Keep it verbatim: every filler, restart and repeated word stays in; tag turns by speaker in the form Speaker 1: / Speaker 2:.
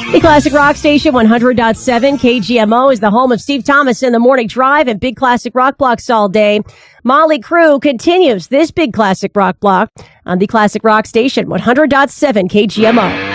Speaker 1: The Classic Rock Station one hundred point seven K G M O is the home of Steve Thomas in the Morning Drive and Big Classic Rock Blocks all day. Molly Crew continues this Big Classic Rock Block on the Classic Rock Station one hundred point seven K G M O.